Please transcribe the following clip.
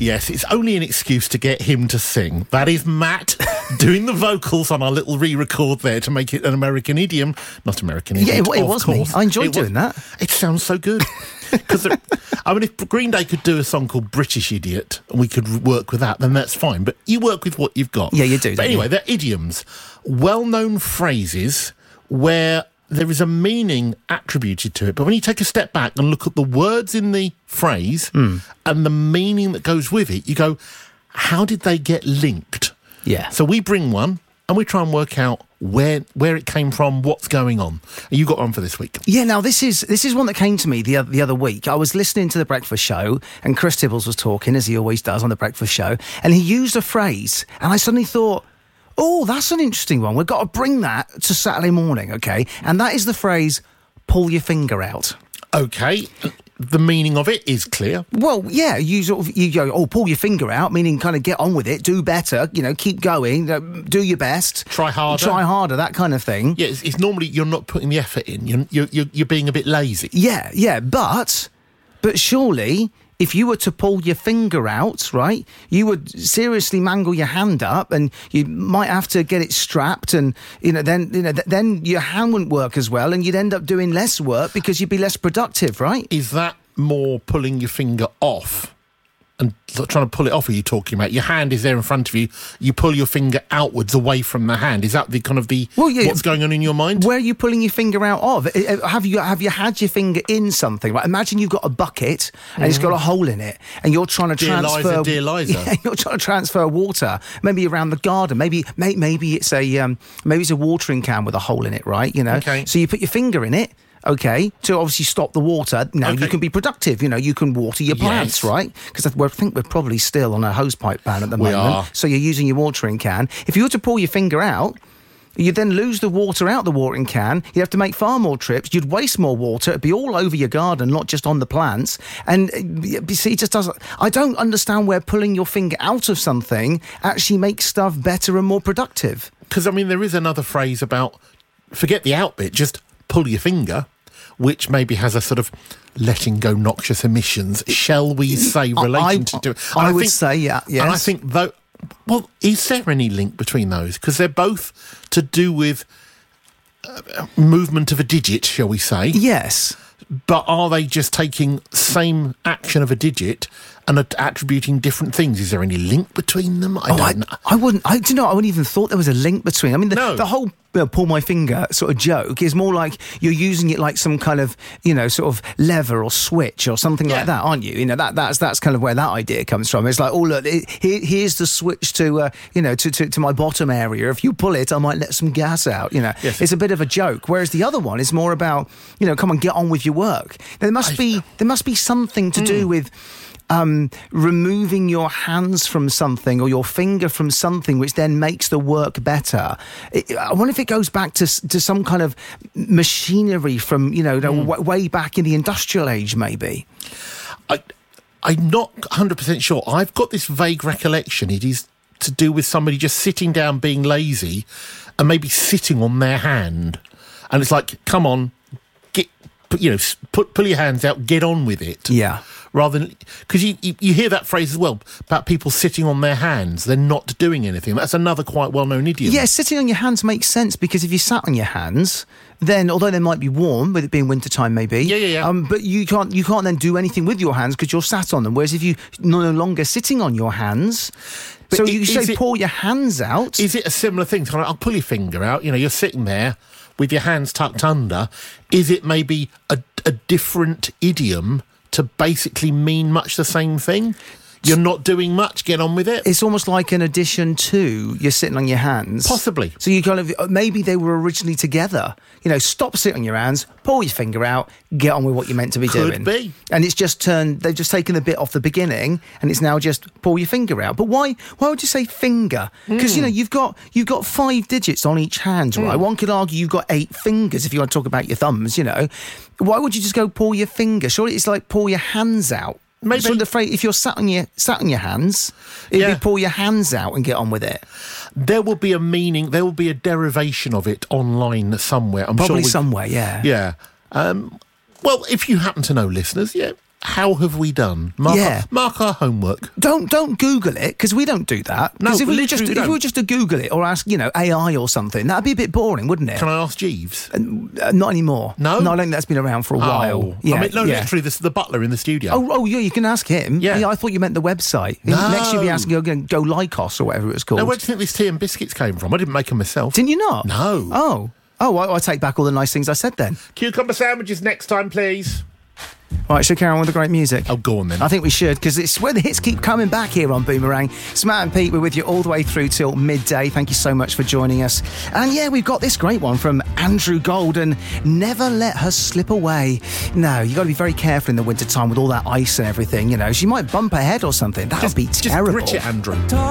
Yes, it's only an excuse to get him to sing. That is Matt doing the vocals on our little re-record there to make it an American idiom. Not American idiom, Yeah, it was me. I enjoyed doing that. It sounds so good. Because, I mean, if Green Day could do a song called British Idiot and we could work with that, then that's fine. But you work with what you've got. Yeah, you do. But anyway, they're idioms. Well-known phrases where there is a meaning attributed to it. But when you take a step back and look at the words in the phrase and the meaning that goes with it, you go, how did they get linked? Yeah. So we bring one and we try and work out where it came from, what's going on. You got one for this week. Yeah, now this is one that came to me the other week. I was listening to The Breakfast Show and Chris Tibbles was talking, as he always does on The Breakfast Show, and he used a phrase, and I suddenly thought, oh, that's an interesting one. We've got to bring that to Saturday morning, okay? And that is the phrase, pull your finger out. Okay. The meaning of it is clear. Well, yeah, you go, oh, pull your finger out, meaning kind of get on with it, do better, keep going, do your best. Try harder, that kind of thing. Yeah, it's normally you're not putting the effort in. You're being a bit lazy. Yeah, but surely if you were to pull your finger out, right, you would seriously mangle your hand up and you might have to get it strapped and, then your hand wouldn't work as well and you'd end up doing less work because you'd be less productive, right? Is that more pulling your finger off and trying to pull it off? Are you talking about your hand is there in front of you, you pull your finger outwards away from the hand? Is that the kind of what's going on in your mind? Where are you pulling your finger out of? Have you had your finger in something? Right? Imagine you've got a bucket and it's got a hole in it and you're trying to transfer... Dear Liza. Yeah, you're trying to transfer water, maybe around the garden. Maybe it's a watering can with a hole in it, right? Okay. So you put your finger in it, okay, to obviously stop the water. Now, you can be productive. You can water your plants, right? Because I think we're probably still on a hosepipe ban at the moment. Are. So you're using your watering can. If you were to pull your finger out, you'd then lose the water out the watering can. You'd have to make far more trips. You'd waste more water. It'd be all over your garden, not just on the plants. And you see, it just doesn't... I don't understand where pulling your finger out of something actually makes stuff better and more productive. Because, I mean, there is another phrase about, forget the out bit, just pull your finger, which maybe has a sort of letting go noxious emissions, shall we say, relation to it. I would say, yeah, yes. And I think, though, well, is there any link between those? Because they're both to do with movement of a digit, shall we say. Yes. But are they just taking same action of a digit and attributing different things? Is there any link between them? I wouldn't even thought there was a link between. I mean, the whole pull my finger sort of joke is more like you're using it like some kind of, sort of lever or switch or something like that, aren't you? That's kind of where that idea comes from. It's like, oh, look, here's the switch to my bottom area. If you pull it, I might let some gas out, Yes. It's a bit of a joke. Whereas the other one is more about, come on, get on with your work. There must be something to do with removing your hands from something or your finger from something, which then makes the work better. I wonder if it goes back to some kind of machinery from, way back in the industrial age, maybe. I'm not 100% sure. I've got this vague recollection. It is to do with somebody just sitting down, being lazy, and maybe sitting on their hand. And it's like, come on, pull your hands out, get on with it. Yeah. Rather than, because you hear that phrase as well about people sitting on their hands, they're not doing anything. That's another quite well-known idiom. Yeah, sitting on your hands makes sense because if you sat on your hands, then although they might be warm, with it being wintertime maybe, yeah. But you can't then do anything with your hands because you're sat on them. Whereas if you're no longer sitting on your hands, so you say pull your hands out. Is it a similar thing? So I'll pull your finger out. You're sitting there with your hands tucked under. Is it maybe a different idiom to basically mean much the same thing? You're not doing much, get on with it. It's almost like an addition to you're sitting on your hands. Possibly. So you kind of, maybe they were originally together. Stop sitting on your hands, pull your finger out, get on with what you're meant to be doing. Could be. And it's just they've just taken the bit off the beginning and it's now just pull your finger out. But why would you say finger? Because, you've got 5 digits on each hand, right? One could argue you've got 8 fingers if you want to talk about your thumbs, Why would you just go pull your finger? Surely it's like pull your hands out. Maybe. So the phrase, if you're sat on your hands, it'd be pull your hands out and get on with it. There will be a meaning, there will be a derivation of it online somewhere. I'm Probably sure somewhere, yeah. Yeah. Well, if you happen to know, listeners, how have we done? Mark our homework. Don't Google it, because we don't do that. No, if we were just to Google it or ask, AI or something, that'd be a bit boring, wouldn't it? Can I ask Jeeves? Not anymore. No? No, I think that's been around for a while. Yeah, literally the butler in the studio. Oh, yeah, you can ask him. Yeah. I thought you meant the website. No. Next you'll be asking Go Lycos or whatever it was called. Now, where do you think these tea and biscuits came from? I didn't make them myself. Didn't you not? No. Oh, I take back all the nice things I said then. Cucumber sandwiches next time, please. All right, should we carry on with the great music? Oh, go on then. I think we should, because it's where the hits keep coming back here on Boomerang. It's Matt and Pete, we're with you all the way through till midday. Thank you so much for joining us. And yeah, we've got this great one from Andrew Golden. Never let her slip away. No, you got to be very careful in the winter time with all that ice and everything. She might bump her head or something. That would be terrible. Just grit it, Andrew.